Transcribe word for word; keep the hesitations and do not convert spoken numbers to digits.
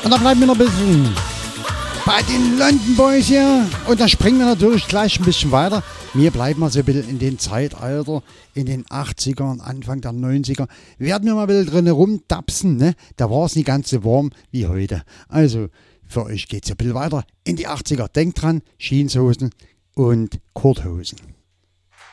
Und da bleiben wir noch ein bisschen bei den London Boys hier. Und da springen wir natürlich gleich ein bisschen weiter. Wir bleiben mal so ein bisschen in den Zeitalter, in den achtzigern, Anfang der neunziger. Werden wir mal ein bisschen drin rumtapsen, ne? Da war es nicht ganz so warm wie heute. Also, für euch geht es ein bisschen weiter in die achtziger. Denkt dran, Jeanshosen und Korthosen.